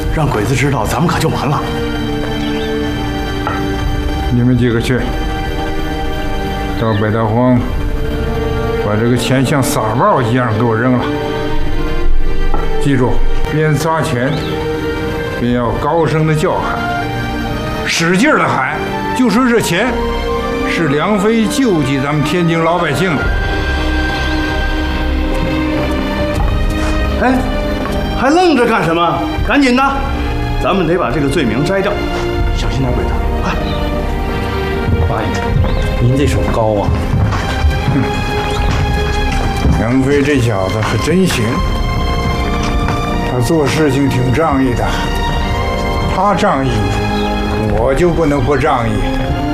让鬼子知道，咱们可就完了。 你们几个去，到北大荒，把这个钱像撒帽一样给我扔了。记住，边撒钱，边要高声的叫喊，使劲的喊，就说这钱是梁飞救济咱们天津老百姓的。 哎，还愣着干什么？赶紧的，咱们得把这个罪名摘掉。小心点，鬼子，快！ 八爷，您这手高啊！ 梁飞这小子可真行，他做事情挺仗义的。他仗义，我就不能不仗义。